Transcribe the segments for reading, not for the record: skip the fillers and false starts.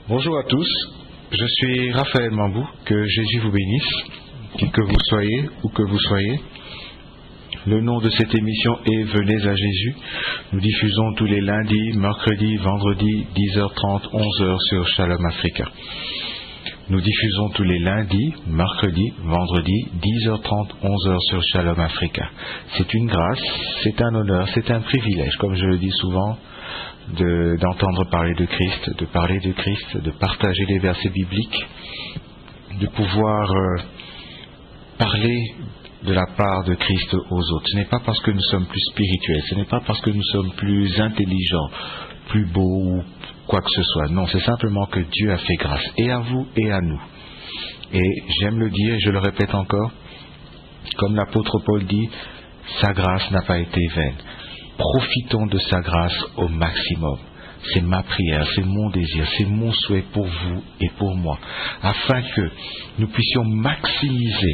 Bonjour à tous, je suis Raphaël Mambou, que Jésus vous bénisse, qui que vous soyez, où que vous soyez. Le nom de cette émission est Venez à Jésus. Nous diffusons tous les lundis, mercredis, vendredis, 10h30, 11h sur Shalom Africa. Nous diffusons tous les lundis, mercredis, vendredis, 10h30, 11h sur Shalom Africa. C'est une grâce, c'est un honneur, c'est un privilège, comme je le dis souvent, d'entendre parler de Christ, de partager les versets bibliques, de pouvoir parler de la part de Christ aux autres. Ce n'est pas parce que nous sommes plus spirituels, ce n'est pas parce que nous sommes plus intelligents, plus beaux ou quoi que ce soit. Non, c'est simplement que Dieu a fait grâce, et à vous et à nous. Et j'aime le dire, et je le répète encore, comme l'apôtre Paul dit, sa grâce n'a pas été vaine. Profitons de sa grâce au maximum. C'est ma prière, c'est mon désir, c'est mon souhait pour vous et pour moi, afin que nous puissions maximiser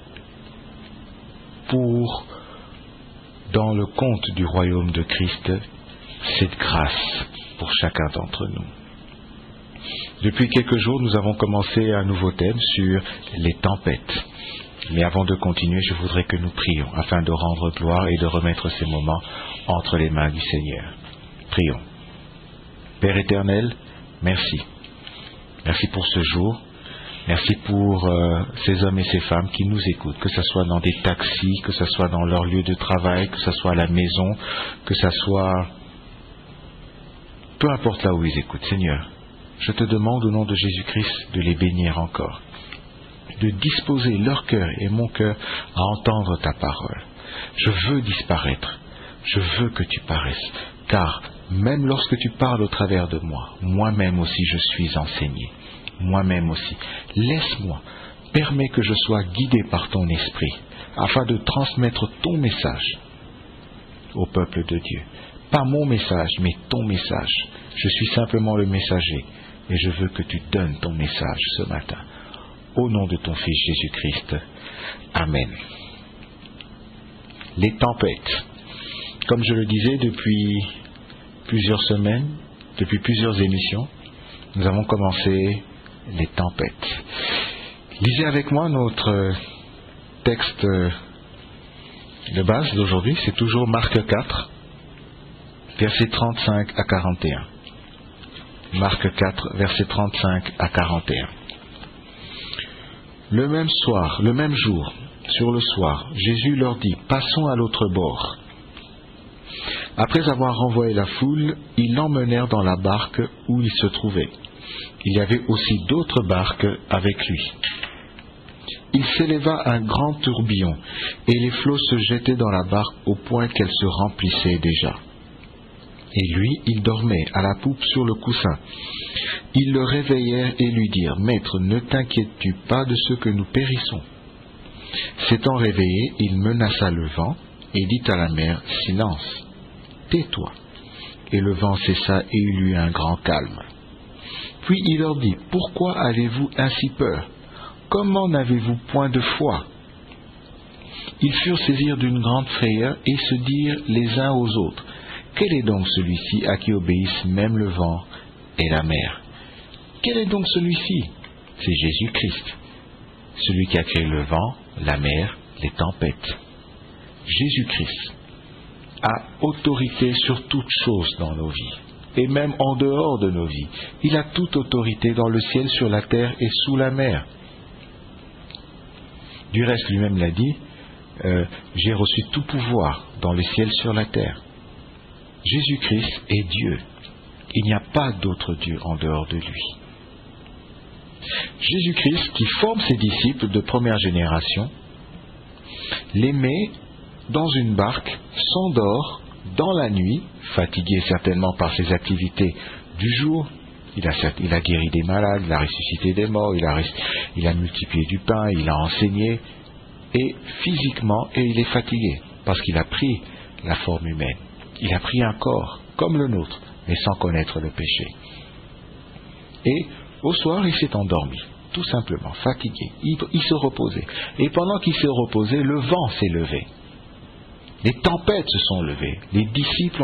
dans le compte du royaume de Christ, cette grâce pour chacun d'entre nous. Depuis quelques jours, nous avons commencé un nouveau thème sur les tempêtes. Mais avant de continuer, je voudrais que nous prions afin de rendre gloire et de remettre ces moments entre les mains du Seigneur. Prions. Père éternel, merci. Merci pour ce jour. Merci pour ces hommes et ces femmes qui nous écoutent, que ce soit dans des taxis, que ce soit dans leur lieu de travail, que ce soit à la maison, que ce soit... peu importe là où ils écoutent. Seigneur, je te demande au nom de Jésus-Christ de les bénir encore, de disposer leur cœur et mon cœur à entendre ta parole. Je veux disparaître, je veux que tu paraisses, car même lorsque tu parles au travers de moi, moi-même aussi je suis enseigné, moi-même aussi. Laisse-moi, permets que je sois guidé par ton esprit, afin de transmettre ton message au peuple de Dieu. Pas mon message, mais ton message. Je suis simplement le messager, et je veux que tu donnes ton message ce matin. Au nom de ton Fils Jésus-Christ. Amen. Les tempêtes. Comme je le disais depuis plusieurs semaines, depuis plusieurs émissions, nous avons commencé les tempêtes. Lisez avec moi notre texte de base d'aujourd'hui, c'est toujours Marc 4, versets 35 à 41. Marc 4, versets 35 à 41. Le même soir, le même jour, sur le soir, Jésus leur dit, « Passons à l'autre bord. » Après avoir renvoyé la foule, ils l'emmenèrent dans la barque où il se trouvait. Il y avait aussi d'autres barques avec lui. Il s'éleva un grand tourbillon, et les flots se jetaient dans la barque au point qu'elle se remplissait déjà. Et lui, il dormait à la poupe sur le coussin. Ils le réveillèrent et lui dirent, « Maître, ne t'inquiètes-tu pas de ce que nous périssons ?» S'étant réveillé, il menaça le vent et dit à la mer, « Silence, tais-toi. » Et le vent cessa et il eut un grand calme. Puis il leur dit, « Pourquoi avez-vous ainsi peur? Comment n'avez-vous point de foi ?» Ils furent saisis d'une grande frayeur et se dirent les uns aux autres, « Quel est donc celui-ci à qui obéissent même le vent et la mer? Quel est donc celui-ci? C'est Jésus-Christ, celui qui a créé le vent, la mer, les tempêtes. » Jésus-Christ a autorité sur toutes choses dans nos vies, et même en dehors de nos vies. Il a toute autorité dans le ciel, sur la terre et sous la mer. Du reste, lui-même l'a dit, j'ai reçu tout pouvoir dans le ciel, sur la terre. Jésus-Christ est Dieu. Il n'y a pas d'autre Dieu en dehors de lui. Jésus-Christ, qui forme ses disciples de première génération, les met dans une barque, s'endort dans la nuit, fatigué certainement par ses activités du jour. Il a guéri des malades, il a ressuscité des morts, il a multiplié du pain, il a enseigné, et physiquement, et il est fatigué, parce qu'il a pris la forme humaine. Il a pris un corps, comme le nôtre, mais sans connaître le péché. Et au soir, il s'est endormi, tout simplement, fatigué. Il se reposait. Et pendant qu'il se reposait, le vent s'est levé. Les tempêtes se sont levées. Les disciples